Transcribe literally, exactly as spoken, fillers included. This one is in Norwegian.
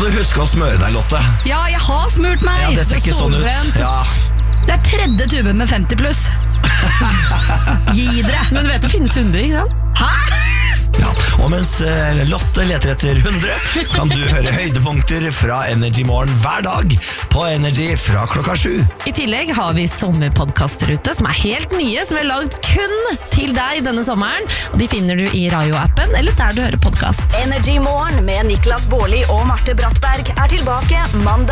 du huske å smøre deg, Lotte. Ja, jeg har smurt meg. Ja, det ser ikke sånn ut. Ja. Det er tredje tube med femti pluss. Gi dere. Men du vet det finnes hundre, ikke sant? Hæ? Ja, og mens eh, Lotte leter etter hundre, kan du høre høydepunkter fra Energy Morgen hver dag på Energy fra klokka sju. I tillegg har vi sommerpodkaster ute som er helt nye, som vi har laget kun til deg denne sommeren. Og de finner du i Rayo-appen eller der du hører podcast. Energy Morgen med Niklas Baarli og Marte Brattberg er tilbake mandag